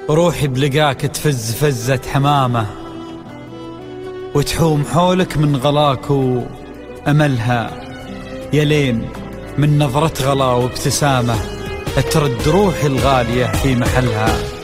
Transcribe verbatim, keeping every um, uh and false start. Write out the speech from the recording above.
روحي بلقاك تفز فزة حمامة، وتحوم حولك من غلاك وأملها، يلين من نظرة غلا وابتسامة ترد روحي الغالية في محلها.